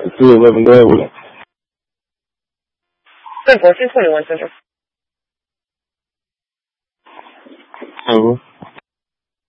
211, go ahead with it. 221 Central. Hello.